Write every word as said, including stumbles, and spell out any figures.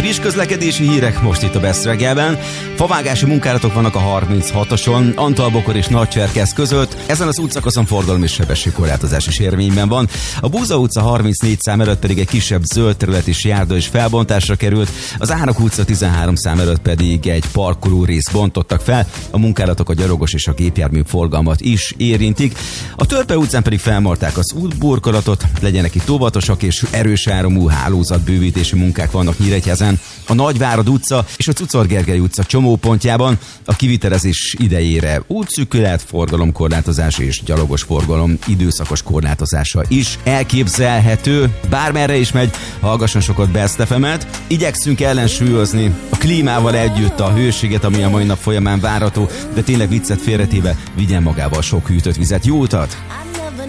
Friss közlekedési hírek most itt a Best reggelben. Favágási munkálatok vannak a harminchatoson, Antalbokor és Nagycserkesz között. Ezen az útszakaszon forgalmi és sebességkorlátozás is érvényben van. A Búza utca harmincnégy szám előtt pedig egy kisebb zöld terület is járda és felbontásra került. Az Árok utca tizenhárom szám előtt pedig egy parkoló részt bontottak fel. A munkálatok a gyalogos és a gépjármű forgalmat is érintik. A Törpe utcán pedig felmarták az útburkolatot, legyenek itt óvatosak, és erős áramú hálózatbővítési munkák vannak Nyíregyházen. A Nagyvárad utca és a Czuczor Gergely utca csomópontjában a kivitelezés idejére útszűkület, forgalomkorlátozás és gyalogos forgalom időszakos korlátozása is elképzelhető. Bármerre is megy, hallgasson sokat Best ef emet. Igyekszünk ellensúlyozni a klímával együtt a hőséget, ami a mai nap folyamán várható, de tényleg viccet félretéve vigyen magával sok hűtött vizet. Jó utat!